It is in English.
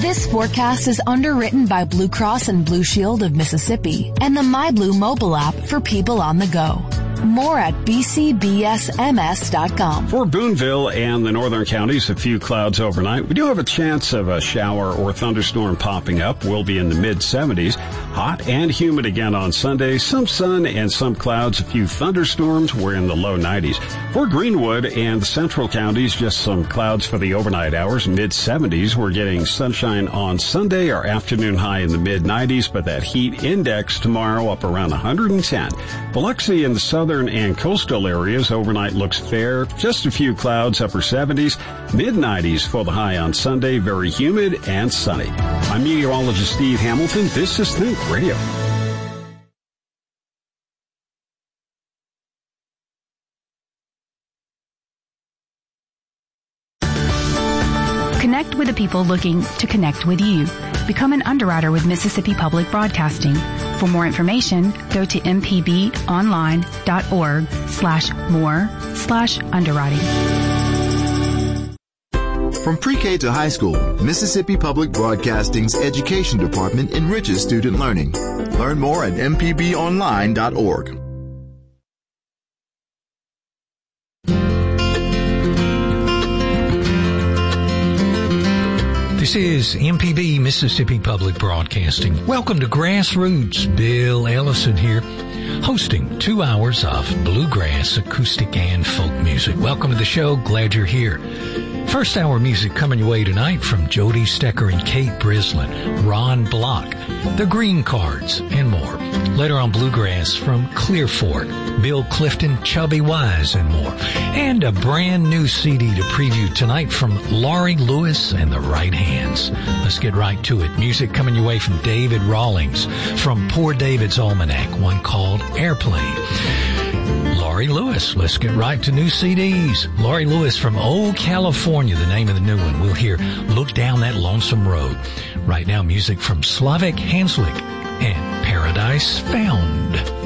This forecast is underwritten by Blue Cross and Blue Shield of Mississippi and the MyBlue mobile app for people on the go. More at bcbsms.com. For Boonville and the northern counties, a few clouds overnight. We do have a chance of a shower or thunderstorm popping up. We'll be in the mid-70s. Hot and humid again on Sunday. Some sun and some clouds. A few thunderstorms. We're in the low 90s. For Greenwood and the central counties, just some clouds for the overnight hours. Mid-70s. We're getting sunshine on Sunday. Our afternoon high in the mid-90s, but that heat index tomorrow up around 110. Biloxi in the southern and coastal areas, overnight looks fair. Just a few clouds, upper 70s. Mid-90s for the high on Sunday. Very humid and sunny. I'm meteorologist Steve Hamilton. This is Think Radio. Connect with the people looking to connect with you. Become an underwriter with Mississippi Public Broadcasting. For more information, go to mpbonline.org/more/underwriting. From pre-K to high school, Mississippi Public Broadcasting's Education Department enriches student learning. Learn more at mpbonline.org. This is MPB, Mississippi Public Broadcasting. Welcome to Grassroots. Bill Ellison here, hosting 2 hours of bluegrass, acoustic, and folk music. Welcome to the show. Glad you're here. First hour music coming your way tonight from Jody Stecker and Kate Brislin, Ron Block, The Green Cards, and more. Later on, bluegrass from Clear Fork, Bill Clifton, Chubby Wise, and more. And a brand new CD to preview tonight from Laurie Lewis and the Right Hands. Let's get right to it. Music coming your way from David Rawlings, from Poor David's Almanac, one called Airplane. Laurie Lewis. Let's get right to new CDs. Laurie Lewis from Old California, the name of the new one. We'll hear Look Down That Lonesome Road. Right now, music from Slavik Hanslik and Paradise Found.